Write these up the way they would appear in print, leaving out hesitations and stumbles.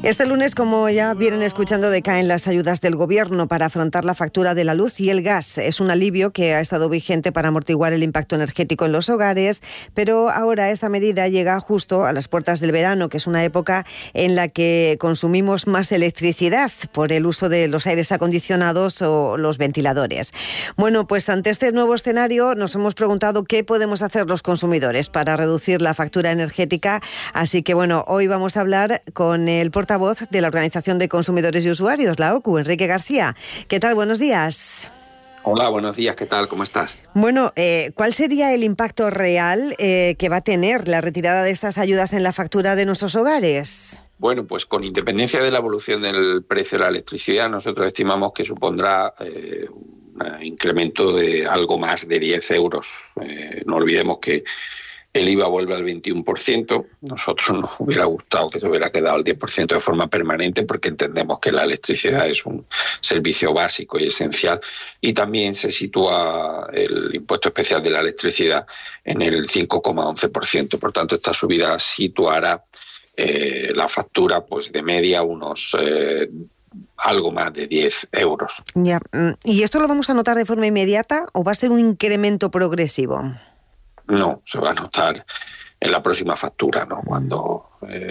Este lunes, como ya vienen escuchando, decaen las ayudas del Gobierno para afrontar la factura de la luz y el gas. Es un alivio que ha estado vigente para amortiguar el impacto energético en los hogares, pero ahora esta medida llega justo a las puertas del verano, que es una época en la que consumimos más electricidad por el uso de los aires acondicionados o los ventiladores. Bueno, pues ante este nuevo escenario nos hemos preguntado qué podemos hacer los consumidores para reducir la factura energética. Así que bueno, hoy vamos a hablar con el portavoz de la Organización de Consumidores y Usuarios, la OCU, Enrique García. ¿Qué tal? Buenos días. Hola, buenos días. ¿Qué tal? ¿Cómo estás? Bueno, ¿cuál sería el impacto real que va a tener la retirada de estas ayudas en la factura de nuestros hogares? Bueno, pues con independencia de la evolución del precio de la electricidad, nosotros estimamos que supondrá un incremento de algo más de 10 euros. No olvidemos que el IVA vuelve al 21%. Nosotros nos hubiera gustado que se hubiera quedado al 10% de forma permanente, porque entendemos que la electricidad es un servicio básico y esencial. Y también se sitúa el impuesto especial de la electricidad en el 5,11%. Por tanto, esta subida situará la factura pues de media unos algo más de 10 euros. Ya. ¿Y esto lo vamos a notar de forma inmediata o va a ser un incremento progresivo? No, se va a notar en la próxima factura, ¿no? Cuando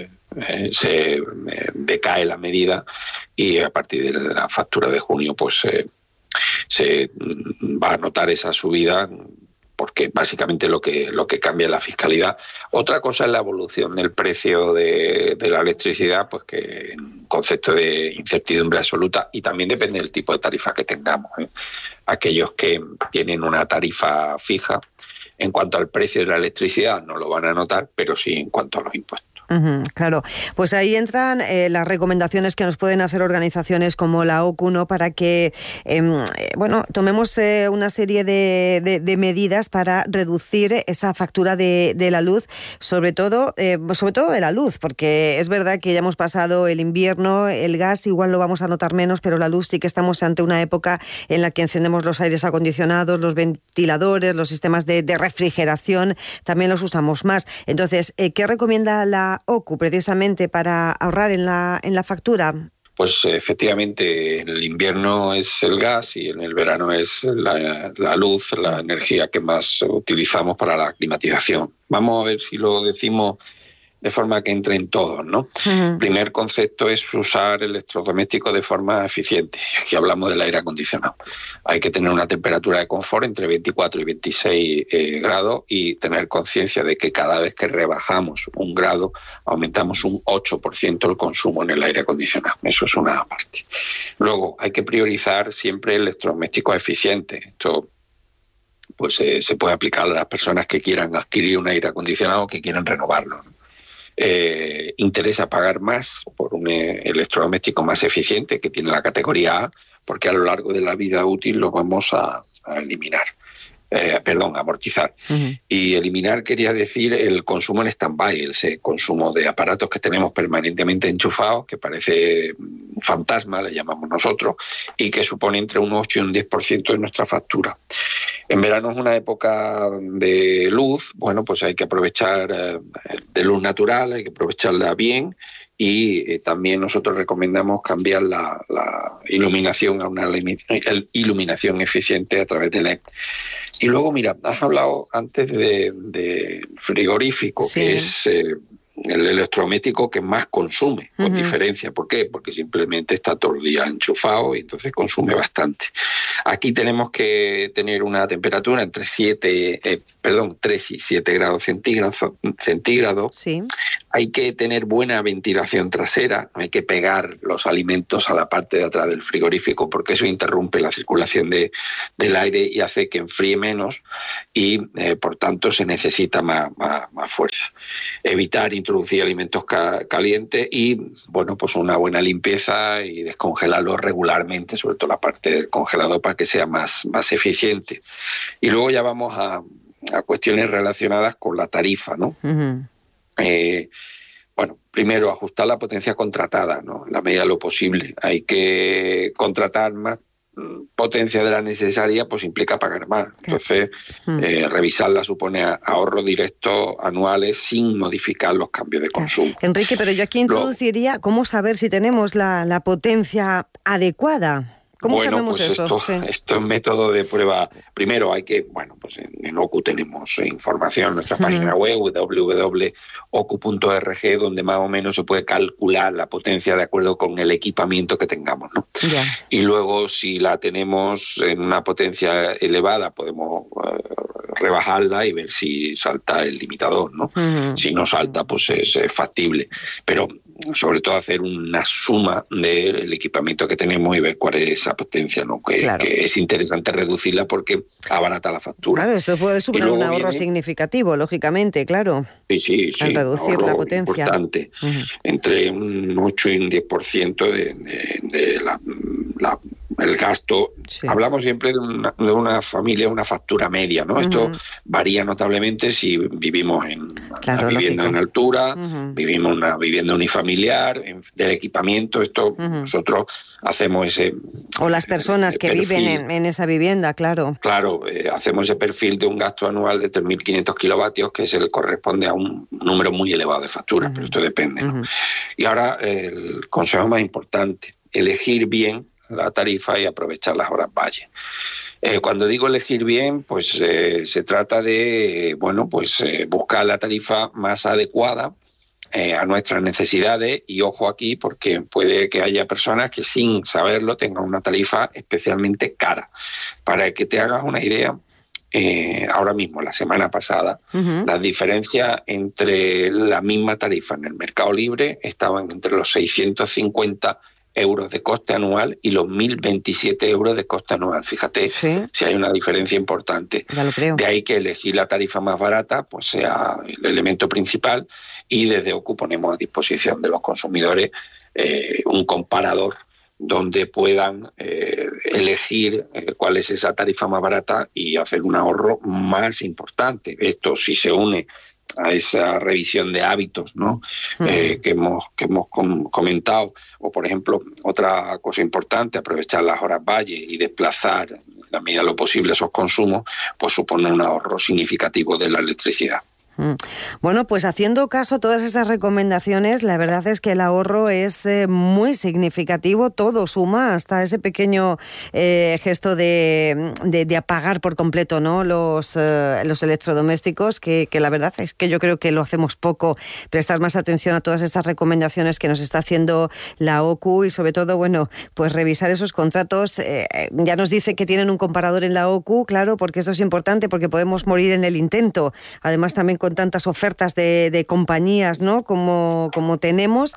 se decae la medida, y a partir de la factura de junio pues se va a notar esa subida, porque básicamente lo que cambia es la fiscalidad. Otra cosa es la evolución del precio de la electricidad, pues que en un concepto de incertidumbre absoluta, y también depende del tipo de tarifa que tengamos, ¿eh? Aquellos que tienen una tarifa fija, en cuanto al precio de la electricidad no lo van a notar, pero sí en cuanto a los impuestos. Claro, pues ahí entran las recomendaciones que nos pueden hacer organizaciones como la OCU, ¿no? Para que tomemos una serie de medidas para reducir esa factura de la luz, sobre todo de la luz, porque es verdad que ya hemos pasado el invierno, el gas igual lo vamos a notar menos, pero la luz sí que estamos ante una época en la que encendemos los aires acondicionados, los ventiladores, los sistemas de refrigeración, también los usamos más. Entonces, ¿qué recomienda la OCU precisamente para ahorrar en la factura? Pues efectivamente, en el invierno es el gas y en el verano es la luz, la energía que más utilizamos para la climatización. Vamos a ver si lo decimos de forma que entre en todos, ¿no? El primer concepto es usar electrodomésticos de forma eficiente. Aquí hablamos del aire acondicionado. Hay que tener una temperatura de confort entre 24 y 26 grados y tener conciencia de que cada vez que rebajamos un grado aumentamos un 8% el consumo en el aire acondicionado. Eso es una parte. Luego, hay que priorizar siempre electrodomésticos eficientes. Esto pues se puede aplicar a las personas que quieran adquirir un aire acondicionado o que quieran renovarlo, ¿no? Interesa pagar más por un electrodoméstico más eficiente, que tiene la categoría A, porque a lo largo de la vida útil lo vamos a eliminar. Amortizar. Y eliminar quería decir el consumo en stand-by, ese consumo de aparatos que tenemos permanentemente enchufados, que parece un fantasma, le llamamos nosotros, y que supone entre un 8 y un 10% de nuestra factura. En verano es una época de luz, bueno, pues hay que aprovechar de luz natural, hay que aprovecharla bien, y también nosotros recomendamos cambiar la iluminación a una iluminación eficiente a través de LED. Y luego, mira, has hablado antes de frigorífico, sí, que es el electrodoméstico que más consume, con diferencia. ¿Por qué? Porque simplemente está todo el día enchufado y entonces consume bastante. Aquí tenemos que tener una temperatura entre 3 y 7 grados centígrados. Sí. Hay que tener buena ventilación trasera, no hay que pegar los alimentos a la parte de atrás del frigorífico, porque eso interrumpe la circulación del aire y hace que enfríe menos y, por tanto, se necesita más fuerza. Evitar introducir alimentos calientes y, bueno, pues una buena limpieza y descongelarlo regularmente, sobre todo la parte del congelador, para que sea más eficiente. Y luego ya vamos a cuestiones relacionadas con la tarifa, ¿no? Primero, ajustar la potencia contratada, ¿no? En la medida de lo posible. Hay que contratar más potencia de la necesaria, pues implica pagar más. Entonces, revisarla supone ahorros directos anuales sin modificar los cambios de consumo. Enrique, pero yo aquí introduciría cómo saber si tenemos la potencia adecuada. ¿Cómo sabemos pues eso? Esto es método de prueba. Primero hay que, pues en OCU tenemos información en nuestra página web, www.ocu.org, donde más o menos se puede calcular la potencia de acuerdo con el equipamiento que tengamos, ¿no? Yeah. Y luego, si la tenemos en una potencia elevada, podemos rebajarla y ver si salta el limitador, ¿no? Si no salta, pues es factible. Pero sobre todo hacer una suma del equipamiento que tenemos y ver cuál es esa potencia, ¿no? Que es interesante reducirla porque abarata la factura. Claro, esto puede suponer un ahorro significativo, lógicamente, claro. Sí. Al reducir la potencia. Importante. Entre un 8 y un 10% de el gasto. Sí. Hablamos siempre de una familia, una factura media, ¿no? Esto varía notablemente si vivimos en una vivienda en altura, vivimos en una vivienda unifamiliar, del equipamiento. Esto nosotros hacemos ese... O las personas que viven en esa vivienda, claro. Claro, hacemos ese perfil de un gasto anual de 3.500 kilovatios, que corresponde a un número muy elevado de facturas, pero esto depende, ¿no? Y ahora el consejo más importante, elegir bien la tarifa y aprovechar las horas valle. Cuando digo elegir bien, pues se trata de buscar la tarifa más adecuada a nuestras necesidades, y ojo aquí porque puede que haya personas que sin saberlo tengan una tarifa especialmente cara. Para que te hagas una idea, ahora mismo, la semana pasada, las diferencias entre la misma tarifa en el mercado libre estaban entre los 650 euros de coste anual y los 1.027 euros de coste anual. Fíjate si hay una diferencia importante. Ya lo creo. De ahí que elegir la tarifa más barata pues sea el elemento principal, y desde OCU ponemos a disposición de los consumidores un comparador donde puedan elegir cuál es esa tarifa más barata y hacer un ahorro más importante. Esto si se une a esa revisión de hábitos, ¿no? Que hemos comentado, o por ejemplo, otra cosa importante, aprovechar las horas valle y desplazar en la medida de lo posible esos consumos, pues supone un ahorro significativo de la electricidad. Bueno, pues haciendo caso a todas esas recomendaciones, la verdad es que el ahorro es muy significativo, todo suma, hasta ese pequeño gesto de apagar por completo, ¿no?, los electrodomésticos, que la verdad es que yo creo que lo hacemos poco, prestar más atención a todas estas recomendaciones que nos está haciendo la OCU, y sobre todo, pues revisar esos contratos. Ya nos dice que tienen un comparador en la OCU, claro, porque eso es importante, porque podemos morir en el intento. Además, también con tantas ofertas de compañías, ¿no?, como tenemos,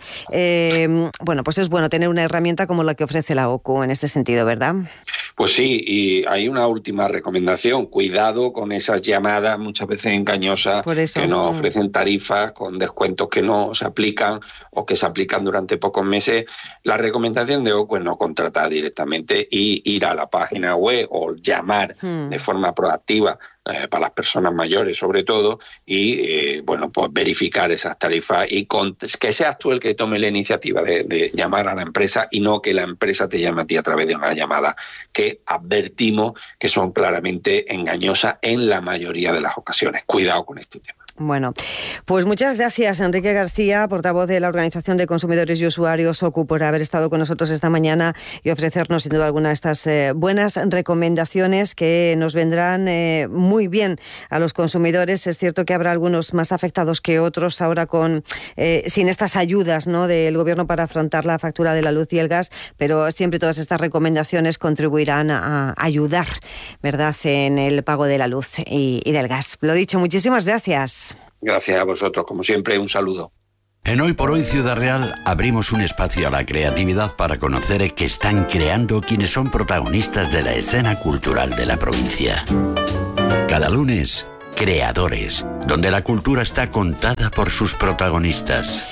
pues es bueno tener una herramienta como la que ofrece la OCU en ese sentido, ¿verdad? Pues sí, y hay una última recomendación: cuidado con esas llamadas muchas veces engañosas que nos ofrecen tarifas con descuentos que no se aplican o que se aplican durante pocos meses. La recomendación de OCU es no contratar directamente y ir a la página web o llamar de forma proactiva para las personas mayores sobre todo, y pues verificar esas tarifas, y que seas tú el que tome la iniciativa de llamar a la empresa y no que la empresa te llame a ti a través de una llamada que advertimos que son claramente engañosas en la mayoría de las ocasiones. Cuidado con este tema. Bueno, pues muchas gracias, Enrique García, portavoz de la Organización de Consumidores y Usuarios OCU, por haber estado con nosotros esta mañana y ofrecernos sin duda alguna estas buenas recomendaciones que nos vendrán muy bien a los consumidores. Es cierto que habrá algunos más afectados que otros ahora sin estas ayudas, ¿no?, del Gobierno para afrontar la factura de la luz y el gas, pero siempre todas estas recomendaciones contribuirán a ayudar, ¿verdad?, en el pago de la luz y del gas. Lo dicho, muchísimas gracias. Gracias a vosotros, como siempre, un saludo. En Hoy por Hoy Ciudad Real abrimos un espacio a la creatividad para conocer qué están creando quienes son protagonistas de la escena cultural de la provincia. Cada lunes, Creadores, donde la cultura está contada por sus protagonistas.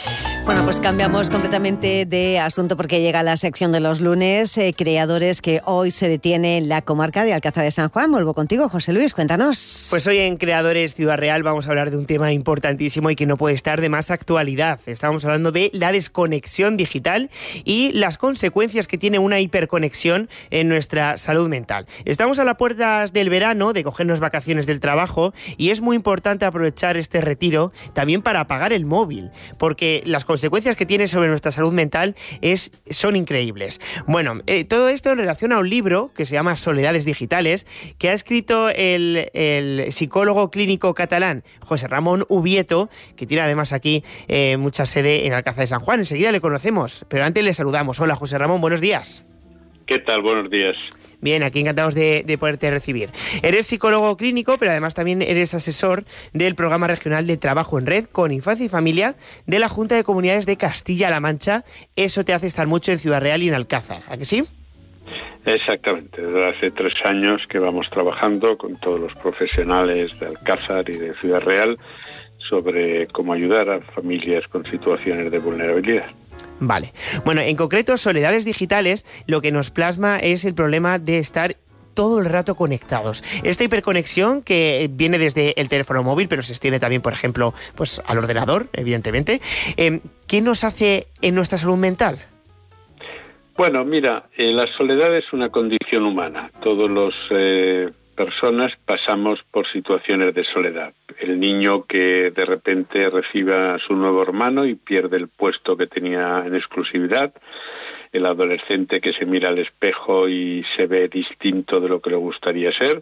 Bueno, pues cambiamos completamente de asunto porque llega la sección de los lunes, creadores que hoy se detiene en la comarca de Alcázar de San Juan. Vuelvo contigo, José Luis, cuéntanos. Pues hoy en Creadores Ciudad Real vamos a hablar de un tema importantísimo y que no puede estar de más actualidad. Estamos hablando de la desconexión digital y las consecuencias que tiene una hiperconexión en nuestra salud mental. Estamos a las puertas del verano, de cogernos vacaciones del trabajo, y es muy importante aprovechar este retiro también para apagar el móvil, porque las consecuencias que tiene sobre nuestra salud mental son increíbles. Bueno, todo esto en relación a un libro que se llama Soledades Digitales, que ha escrito el psicólogo clínico catalán José Ramón Ubieto, que tiene además aquí mucha sede en Alcázar de San Juan. Enseguida le conocemos, pero antes le saludamos. Hola, José Ramón, buenos días. ¿Qué tal? Buenos días. Bien, aquí encantados de poderte recibir. Eres psicólogo clínico, pero además también eres asesor del Programa Regional de Trabajo en Red con Infancia y Familia de la Junta de Comunidades de Castilla-La Mancha. Eso te hace estar mucho en Ciudad Real y en Alcázar, ¿a que sí? Exactamente. Desde hace 3 años que vamos trabajando con todos los profesionales de Alcázar y de Ciudad Real sobre cómo ayudar a familias con situaciones de vulnerabilidad. Vale. Bueno, en concreto, Soledades Digitales lo que nos plasma es el problema de estar todo el rato conectados. Esta hiperconexión que viene desde el teléfono móvil, pero se extiende también, por ejemplo, pues al ordenador, evidentemente. ¿Qué nos hace en nuestra salud mental? Bueno, mira, la soledad es una condición humana. Todos los personas pasamos por situaciones de soledad. El niño que de repente recibe a su nuevo hermano y pierde el puesto que tenía en exclusividad, el adolescente que se mira al espejo y se ve distinto de lo que le gustaría ser,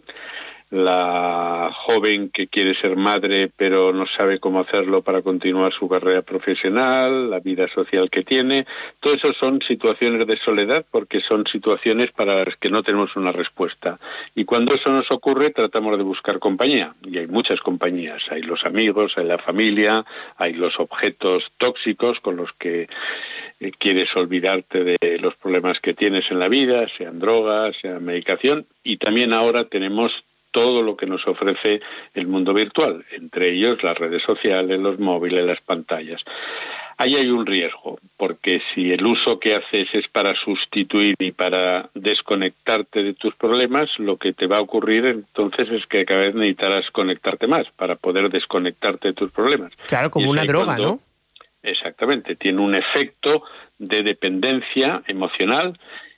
la joven que quiere ser madre pero no sabe cómo hacerlo para continuar su carrera profesional, la vida social que tiene. Todo eso son situaciones de soledad porque son situaciones para las que no tenemos una respuesta. Y cuando eso nos ocurre tratamos de buscar compañía. Y hay muchas compañías. Hay los amigos, hay la familia, hay los objetos tóxicos con los que quieres olvidarte de los problemas que tienes en la vida, sean drogas, sean medicación. Y también ahora tenemos todo lo que nos ofrece el mundo virtual, entre ellos las redes sociales, los móviles, las pantallas. Ahí hay un riesgo, porque si el uso que haces es para sustituir y para desconectarte de tus problemas, lo que te va a ocurrir entonces es que cada vez necesitarás conectarte más para poder desconectarte de tus problemas. Claro, como una droga, ¿no? Exactamente, tiene un efecto de dependencia emocional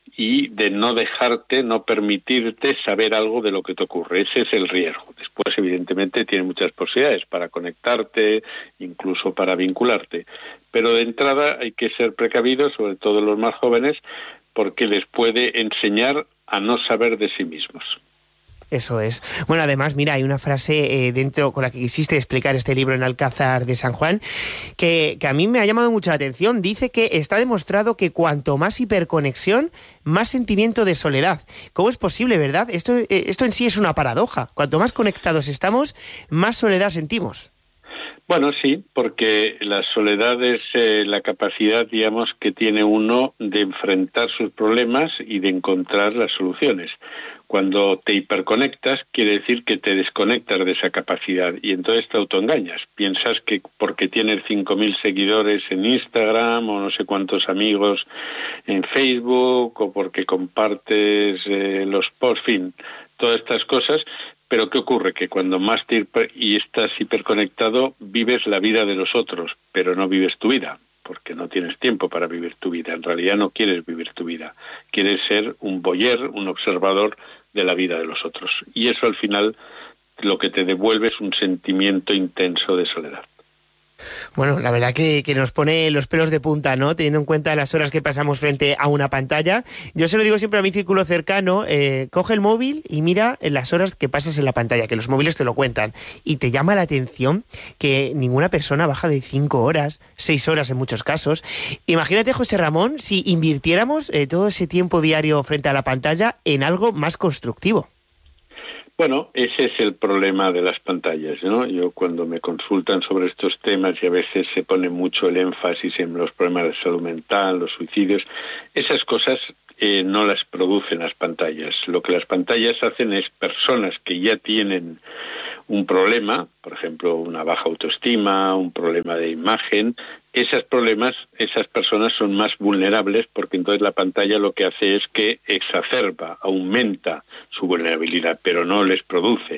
y de no dejarte, no permitirte saber algo de lo que te ocurre. Ese es el riesgo. Después, evidentemente, tiene muchas posibilidades para conectarte, incluso para vincularte. Pero de entrada hay que ser precavidos, sobre todo los más jóvenes, porque les puede enseñar a no saber de sí mismos. Eso es. Bueno, además, mira, hay una frase dentro con la que quisiste explicar este libro en Alcázar de San Juan que a mí me ha llamado mucho la atención. Dice que está demostrado que cuanto más hiperconexión, más sentimiento de soledad. ¿Cómo es posible, verdad? Esto en sí es una paradoja. Cuanto más conectados estamos, más soledad sentimos. Bueno, sí, porque la soledad es la capacidad, digamos, que tiene uno de enfrentar sus problemas y de encontrar las soluciones. Cuando te hiperconectas, quiere decir que te desconectas de esa capacidad y entonces te autoengañas. Piensas que porque tienes 5.000 seguidores en Instagram o no sé cuántos amigos en Facebook o porque compartes los posts, en fin, todas estas cosas. Pero ¿qué ocurre? Que cuando más estás hiperconectado, vives la vida de los otros, pero no vives tu vida, porque no tienes tiempo para vivir tu vida. En realidad no quieres vivir tu vida. Quieres ser un voyeur, un observador de la vida de los otros. Y eso al final lo que te devuelve es un sentimiento intenso de soledad. Bueno, la verdad que nos pone los pelos de punta, ¿no? Teniendo en cuenta las horas que pasamos frente a una pantalla. Yo se lo digo siempre a mi círculo cercano, coge el móvil y mira las horas que pasas en la pantalla, que los móviles te lo cuentan. Y te llama la atención que ninguna persona baja de 5 horas, 6 horas en muchos casos. Imagínate, José Ramón, si invirtiéramos todo ese tiempo diario frente a la pantalla en algo más constructivo. Bueno, ese es el problema de las pantallas, ¿no? Yo cuando me consultan sobre estos temas y a veces se pone mucho el énfasis en los problemas de salud mental, los suicidios, esas cosas no las producen las pantallas. Lo que las pantallas hacen es personas que ya tienen un problema, por ejemplo, una baja autoestima, un problema de imagen, esas personas son más vulnerables porque entonces la pantalla lo que hace es que exacerba, aumenta su vulnerabilidad, pero no les produce